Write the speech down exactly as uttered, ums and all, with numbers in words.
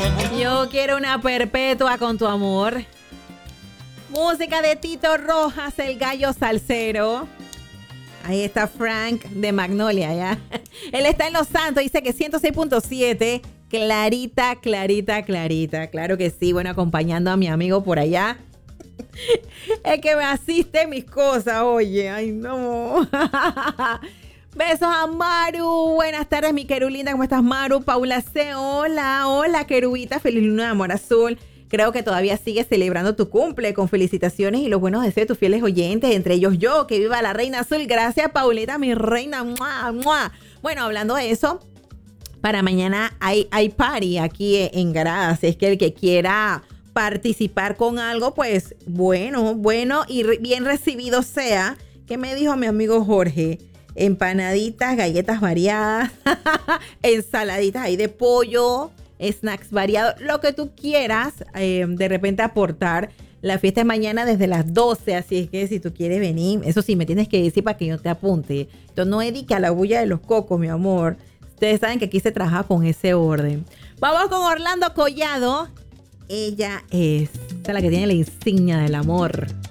Yo quiero una perpetua con tu amor. Música de Tito Rojas, el gallo salsero. Ahí está Frank de Magnolia, ¿ya? Él está en Los Santos, dice que ciento seis punto siete. Clarita, clarita, clarita. Claro que sí, bueno, acompañando a mi amigo por allá. Es que me asiste mis cosas, oye. Ay, no. Besos a Maru. Buenas tardes, mi querulinda. ¿Cómo estás, Maru? Paula C. Hola, hola, querubita. Feliz luna de amor azul. Creo que todavía sigues celebrando tu cumple con felicitaciones y los buenos deseos de tus fieles oyentes, entre ellos yo. Que viva la reina azul. Gracias, Paulita, mi reina. ¡Mua, mua! Bueno, hablando de eso, para mañana hay, hay party aquí en Graz. Es que el que quiera participar con algo, pues bueno, bueno y re- bien recibido sea. ¿Qué me dijo mi amigo Jorge? Empanaditas, galletas variadas, ensaladitas ahí de pollo, snacks variados, lo que tú quieras eh, de repente aportar. La fiesta es mañana desde las doce, así es que si tú quieres venir, eso sí, me tienes que decir para que yo te apunte. Entonces no dedique a la bulla de los cocos, mi amor. Ustedes saben que aquí se trabaja con ese orden. Vamos con Orlando Collado. Ella es, esta es la que tiene la insignia del amor.